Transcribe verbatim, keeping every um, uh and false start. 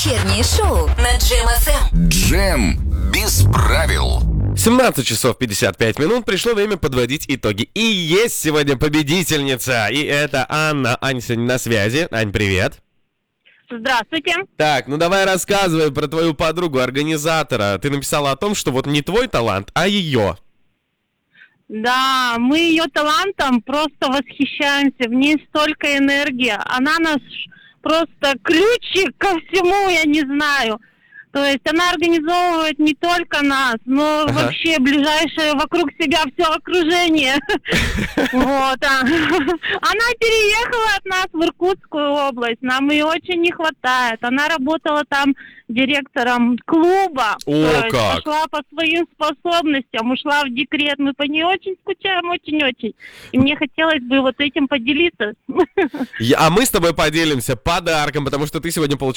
Вечернее шоу на Джем эф эм. Джем без правил. семнадцать часов пятьдесят пять минут. Пришло время подводить итоги. И есть сегодня победительница. И это Анна. Аня сегодня на связи. Ань, привет. Здравствуйте. Так, ну давай рассказывай про твою подругу, организатора. Ты написала о том, что вот не твой талант, а ее. Да, мы ее талантом просто восхищаемся. В ней столько энергии. Она нас просто ключик ко всему, я не знаю. То есть она организовывает не только нас, но Ага. вообще ближайшее вокруг себя все окружение. Вот. Она переехала от нас в Иркутскую область. Нам ее очень не хватает. Она работала там директором клуба. О, То есть как! пошла по своим способностям, ушла в декрет. Мы по ней очень скучаем, очень-очень. И мне хотелось бы вот этим поделиться. Я- а мы с тобой поделимся подарком, потому что ты сегодня получаешь